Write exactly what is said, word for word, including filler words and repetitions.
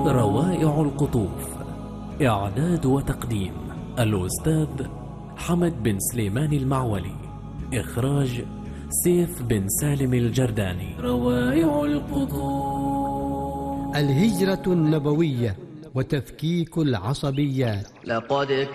روائع القطوف، إعداد وتقديم الأستاذ حمد بن سليمان المعولي، إخراج سيف بن سالم الجرداني. روائع القطوف. الهجرة النبوية وتفكيك العصبيات. لقد